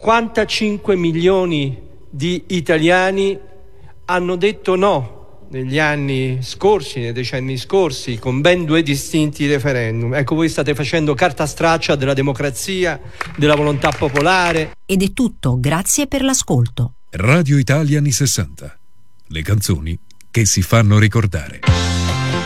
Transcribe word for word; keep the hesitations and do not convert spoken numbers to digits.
cinquantacinque milioni di italiani hanno detto no negli anni scorsi, nei decenni scorsi, con ben due distinti referendum. Ecco, voi state facendo carta straccia della democrazia, della volontà popolare. Ed è tutto, grazie per l'ascolto. Radio Italia anni sessanta. Le canzoni che si fanno ricordare.